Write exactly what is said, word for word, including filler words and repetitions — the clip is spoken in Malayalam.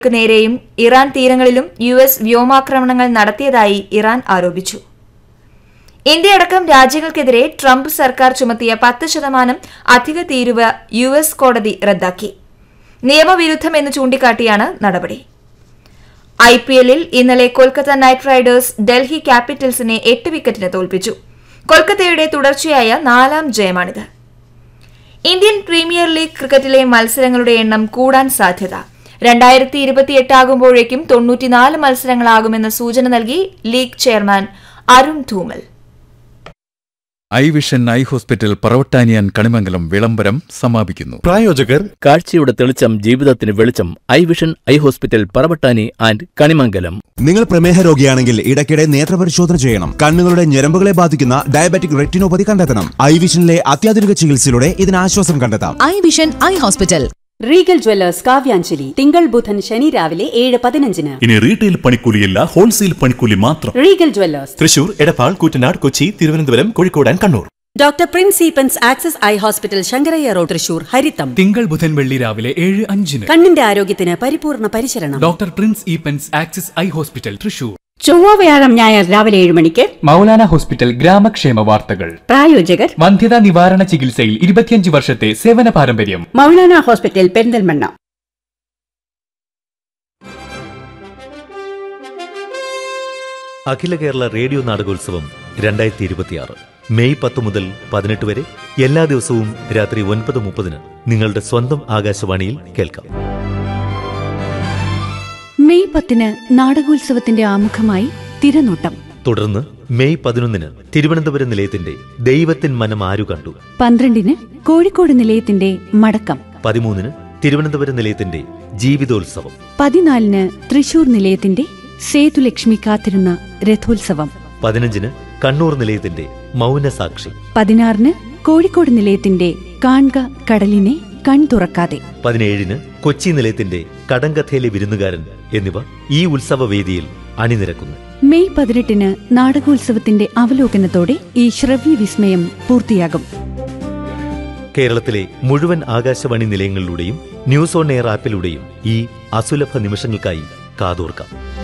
ക്ക് നേരെയും ഇറാൻ തീരങ്ങളിലും യു എസ് വ്യോമാക്രമണങ്ങൾ നടത്തിയതായി ഇറാൻ ആരോപിച്ചു. ഇന്ത്യയടക്കം രാജ്യങ്ങൾക്കെതിരെ ട്രംപ് സർക്കാർ ചുമത്തിയ പത്ത് ശതമാനം അധിക തീരുവ യു എസ് കോടതി റദ്ദാക്കി. നിയമവിരുദ്ധമെന്ന് ചൂണ്ടിക്കാട്ടിയാണ് നടപടി. ഐ പി എല്ലിൽ ഇന്നലെ കൊൽക്കത്ത നൈറ്റ് റൈഡേഴ്സ് ഡൽഹി ക്യാപിറ്റൽസിനെ എട്ട് വിക്കറ്റിന് തോൽപ്പിച്ചു. കൊൽക്കത്തയുടെ തുടർച്ചയായ നാലാം ജയമാണിത്. ഇന്ത്യൻ പ്രീമിയർ ലീഗ് ക്രിക്കറ്റിലെ മത്സരങ്ങളുടെ എണ്ണം കൂടാൻ സാധ്യത. രണ്ടായിരത്തി ഇരുപത്തിയെട്ട് ആകുമ്പോഴേക്കും തൊണ്ണൂറ്റിനാല് മത്സരങ്ങളാകുമെന്ന സൂചന നൽകി league chairman Arun Dhumal. I vision eye hospital പറവട്ടാനിയാൻ Kanimangalam വിളംബരം സമാപിക്കുന്നു. പ്രായോജകർ കാഴ്ചയുടെ തെളിച്ചം ജീവിതത്തിന് വെളിച്ചം. I vision eye hospital Paravattani and Kanimangalam. നിങ്ങൾ പ്രമേഹ രോഗിയാണെങ്കിൽ ഇടയ്ക്കിടെ നേത്രപരിശോധന ചെയ്യണം. കണ്ണുകളുടെ ഞരമ്പുകളെ ബാധിക്കുന്ന ഡയബറ്റിക് റെറ്റിനോപ്പതി കണ്ടെത്തണം. ഐ വിഷനിലെ അത്യാധുനിക ചികിത്സയിലൂടെ ഇതിന് ആശ്വാസം കണ്ടെത്താം. I vision eye hospital. Regal Jewellers Kavyanjali തിങ്കൾ ബുധൻ ശനി രാവിലെ ഏഴ് പതിനഞ്ചിന്. ഇനി റീറ്റെയിൽ പണിക്കൂലിയല്ല, ഹോൾസെയിൽ പണിക്കൂലി മാത്രം. Regal Jewellers Thrissur, Edappal, Koottanad, Kochi, Thiruvananthapuram, Kozhikode and Kannur. Doctor Prince Eappen's access eye hospital Sankaraiah road Thrissur. ഹരിതം തിങ്കൾ ബുധൻ വെള്ളി രാവിലെ ഏഴ് അഞ്ചിന്. കണ്ണിന്റെ ആരോഗ്യത്തിന് പരിപൂർണ പരിചരണം. Doctor Prince Eappen's access eye hospital Thrissur. ചൊവ്വ വ്യാഴം ഞായർ രാവിലെ ഏഴ് മണിക്ക് മൗലാന ഹോസ്പിറ്റൽ ഗ്രാമക്ഷേമ വാർത്തകൾ. പ്രായോജകർ വന്ധ്യതാ നിവാരണ ചികിത്സയിൽ ഇരുപത്തിയഞ്ച് വർഷത്തെ സേവന പാരമ്പര്യം. മൗലാന ഹോസ്പിറ്റൽ പെരിന്തൽമണ്ണ. അഖില കേരള റേഡിയോ നാടകോത്സവം രണ്ടായിരത്തി ഇരുപത്തിയാറ് മെയ് പത്ത് മുതൽ പതിനെട്ട് വരെ എല്ലാ ദിവസവും രാത്രി ഒൻപത് മുപ്പതിന് നിങ്ങളുടെ സ്വന്തം ആകാശവാണിയിൽ കേൾക്കാം. മെയ് പത്തിന് നാടകോത്സവത്തിന്റെ ആമുഖമായി തിരനോട്ടം. തുടർന്ന് മെയ് പതിനൊന്നിന് തിരുവനന്തപുരം നിലയത്തിന്റെ ദൈവത്തിൻ മനം ആരു കണ്ടു. പന്ത്രണ്ടിന് കോഴിക്കോട് നിലയത്തിന്റെ മടക്കം. പതിമൂന്നിന് തിരുവനന്തപുരം നിലയത്തിന്റെ ജീവിതോത്സവം. പതിനാലിന് തൃശൂർ നിലയത്തിന്റെ സേതുലക്ഷ്മി കാത്തിരുന്ന രഥോത്സവം. പതിനഞ്ചിന് കണ്ണൂർ നിലയത്തിന്റെ മൗനസാക്ഷി. പതിനാറിന് കോഴിക്കോട് നിലയത്തിന്റെ കാൺക കടലിനെ കൺ തുറക്കാതെ. പതിനേഴിന് കൊച്ചി നിലയത്തിന്റെ കടങ്കഥയിലെ വിരുന്നുകാരൻ എന്നിവ ഈ ഉത്സവവേദിയിൽ അണിനിരക്കുന്നു. മെയ് പതിനെട്ടിന് നാടകോത്സവത്തിന്റെ അവലോകനത്തോടെ ഈ ശ്രവ്യ വിസ്മയം പൂർത്തിയാകും. കേരളത്തിലെ മുഴുവൻ ആകാശവാണി നിലയങ്ങളിലൂടെയും ന്യൂസ് ഓൺ എയർ ആപ്പിലൂടെയും ഈ അസുലഭ നിമിഷങ്ങൾക്കായി കാതോർക്കാം.